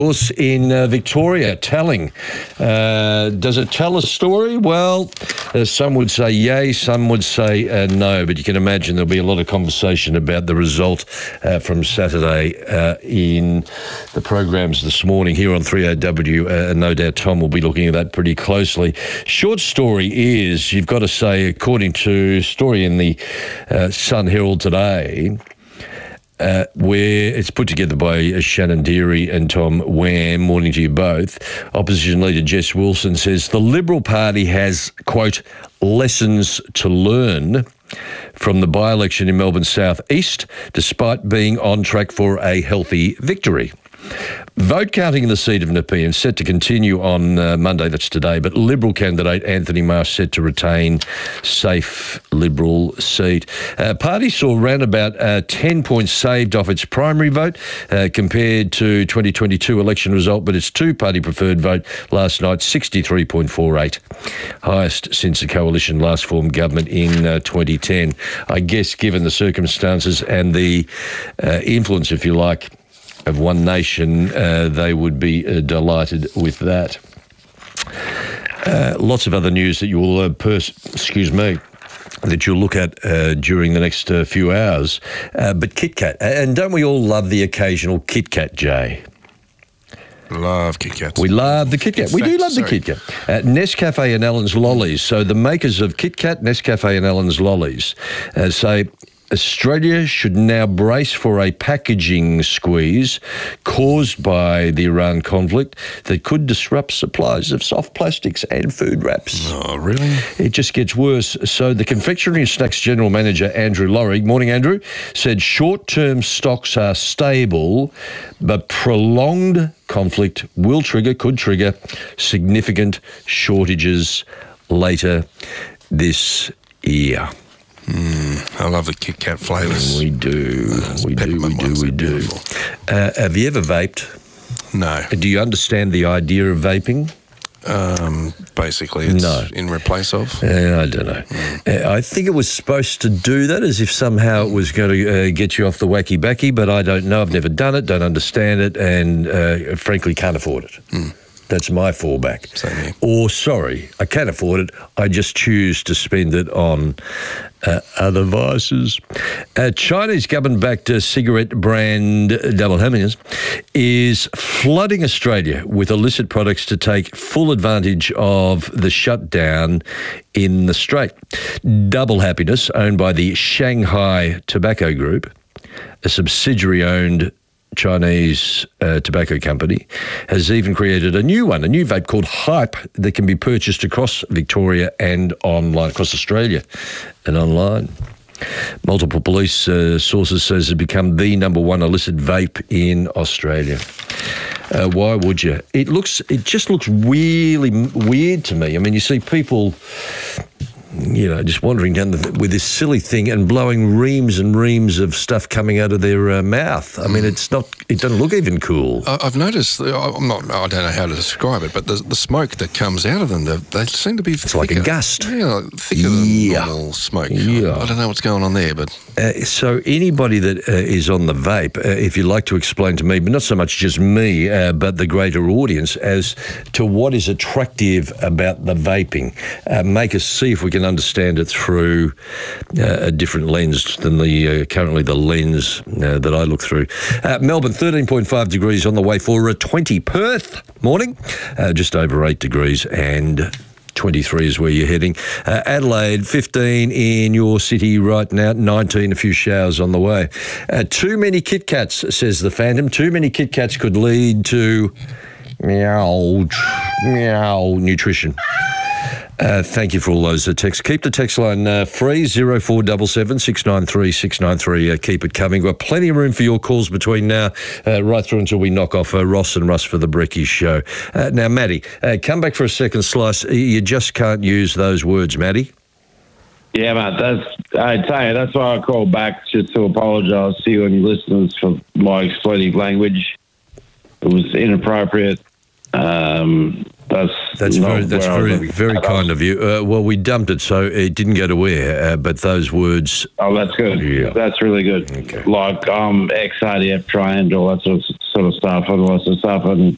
course, in Victoria, telling. Does it tell a story? Well, some would say yay, some would say no, but you can imagine there'll be a lot of conversation about the result from Saturday in the programs this morning here on 3AW, and no doubt Tom will be looking at that pretty closely. Short story is, you've got to say, according to a story in the Sun Herald today, where it's put together by Shannon Deary and Tom Wham. Morning to you both. Opposition leader Jess Wilson says the Liberal Party has, quote, lessons to learn from the by-election in Melbourne South East, despite being on track for a healthy victory. Vote counting in the seat of Nepean set to continue on Monday, that's today, but Liberal candidate Anthony Marsh set to retain safe Liberal seat. Party saw around about 10 points saved off its primary vote compared to 2022 election result, but its two-party preferred vote last night, 63.48, highest since the coalition last formed government in 2010. I guess given the circumstances and the influence, if you like, of One Nation, they would be delighted with that. Lots of other news that you will, that you'll look at during the next few hours. But Kit Kat, and don't we all love the occasional Kit Kat, Jay? Love Kit Kats. We love the Kit Kat. We do love the Kit Kat. Nescafe and Allen's Lollies. So the makers of Kit Kat, Nescafe and Allen's Lollies say Australia should now brace for a packaging squeeze caused by the Iran conflict that could disrupt supplies of soft plastics and food wraps. Oh, really? It just gets worse. So the Confectionery and Snacks General Manager, Andrew Laurie, morning Andrew, said short-term stocks are stable, but prolonged conflict could trigger significant shortages later this year. I love the Kit Kat flavours. We do. We do. Have you ever vaped? No. Do you understand the idea of vaping? Basically, it's in replace of? I don't know. I think it was supposed to do that, as if somehow it was going to get you off the wacky backy, but I don't know. I've never done it, don't understand it, and frankly can't afford it. That's my fallback. Same here. Or, sorry, I can afford it. I just choose to spend it on other vices. Chinese government-backed cigarette brand Double Hammers is flooding Australia with illicit products to take full advantage of the shutdown in the Strait. Double Happiness, owned by the Shanghai Tobacco Group, a subsidiary-owned Chinese tobacco company, has even created a new vape called Hype that can be purchased across Victoria and online, across Australia and online. Multiple police sources says it's become the number one illicit vape in Australia. Why would you? It just looks really weird to me. I mean, you see people, just wandering down with this silly thing and blowing reams and reams of stuff coming out of their mouth. I mean, it doesn't look even cool. I've noticed, I don't know how to describe it, but the smoke that comes out of them, they seem to be thicker. It's like a gust. Yeah, thicker than normal smoke. Yeah. I don't know what's going on there, but... So anybody that is on the vape, if you'd like to explain to me, but not so much just me, but the greater audience, as to what is attractive about the vaping, make us see if we can understand it through a different lens than currently the lens that I look through. Melbourne, 13.5 degrees on the way for a 20. Perth, morning, just over 8 degrees and 23 is where you're heading. Adelaide, 15 in your city right now, 19, a few showers on the way. Too many Kit Kats, says the Phantom. Too many Kit Kats could lead to meow nutrition. Thank you for all those texts. Keep the text line free, 0477 693 693. Keep it coming. We've got plenty of room for your calls between now, right through until we knock off Ross and Russ for the Brekkie Show. Now, Maddie, come back for a second slice. You just can't use those words, Maddie. Yeah, mate, I tell you, that's why I called back, just to apologise to you and your listeners for my expletive language. It was inappropriate. That's very kind of you. Well, we dumped it, so it didn't go to air, but those words... Oh, that's good. Yeah. That's really good. Okay. Like, ex-RDF triangle, that sort of stuff, and lots of stuff, and